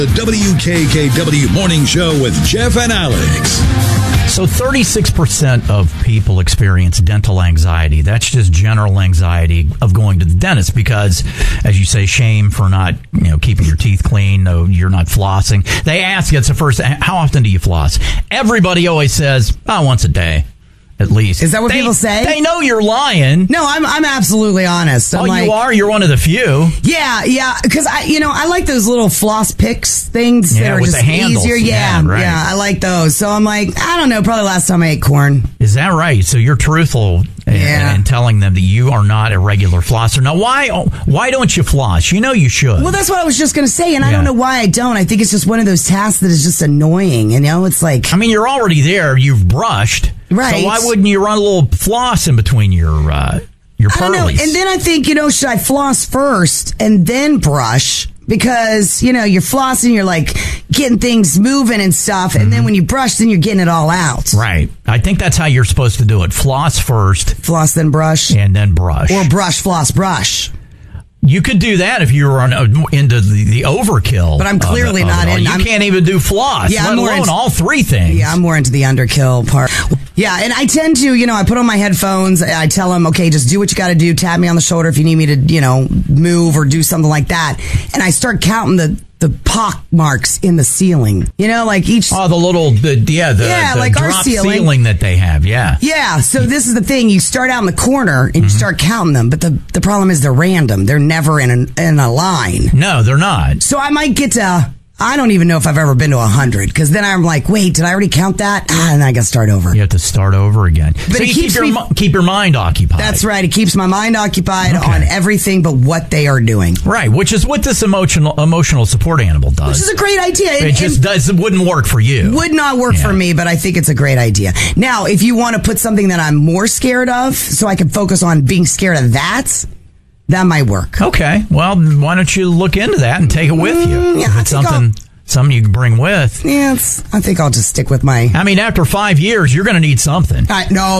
The WKKW Morning Show with Jeff and Alex. So 36% of people experience dental anxiety. That's just general anxiety of going to the dentist because, as you say, shame for not, keeping your teeth clean. No, you're not flossing. They ask, it's the first, how often do you floss? Everybody always says, once a day. At least. Is that what people say? They know you're lying. No, I'm absolutely honest. You are? You're one of the few. Yeah. Because I like those little floss picks things that are with just the handles. easier. Yeah, right. Yeah, I like those. So I'm like, I don't know, probably last time I ate corn. Is that right? So you're truthful in telling them that you are not a regular flosser. Now, why don't you floss? You know you should. Well, that's what I was just going to say, and I don't know why I don't. I think it's just one of those tasks that is just annoying. It's like... I mean, you're already there. You've brushed. Right. So why wouldn't you run a little floss in between your pearlies? I don't know. And then I think, should I floss first and then brush? Because, you're flossing, you're like getting things moving and stuff. And then when you brush, then you're getting it all out. Right. I think that's how you're supposed to do it. Floss first. Floss, then brush. And then brush. Or brush, floss, brush. You could do that if you were into the overkill. But I'm clearly not in. You can't even do floss, let alone all three things. Yeah, I'm more into the underkill part. Yeah, and I tend to, I put on my headphones. I tell them, okay, just do what you got to do. Tap me on the shoulder if you need me to, move or do something like that. And I start counting the pock marks in the ceiling. Like each... Oh, the like drop our ceiling that they have, yeah. Yeah, so this is the thing. You start out in the corner and you start counting them, but the problem is they're random. They're never in a line. No, they're not. So I might get to... I don't even know if I've ever been to 100, because then I'm like, wait, did I already count that? And I got to start over. You have to start over again. But so you keep your mind occupied. That's right. It keeps my mind occupied on everything but what they are doing. Right, which is what this emotional support animal does. Which is a great idea. It wouldn't work for you. Would not work for me, but I think it's a great idea. Now, if you want to put something that I'm more scared of, so I can focus on being scared of that might work. Okay. Well, why don't you look into that and take it with you? Yeah, it's something you can bring with. Yeah, I think I'll just stick with my... I mean, after 5 years, you're going to need something. No,